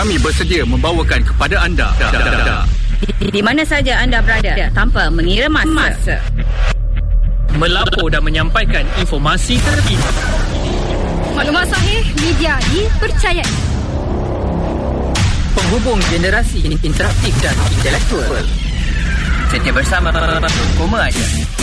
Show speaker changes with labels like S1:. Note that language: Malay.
S1: Kami bersedia membawakan kepada anda
S2: di mana saja anda berada tanpa mengira masa.
S1: Melapor dan menyampaikan informasi terkini.
S3: Maklumat sahih, media dipercayai.
S4: Penghubung generasi interaktif dan intelektual. Setia bersama Koma Aja.